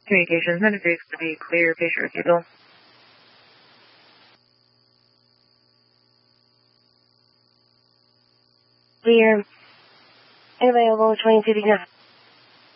Communications indicates to be clear. Patient refusal. Clear. Available 22 now.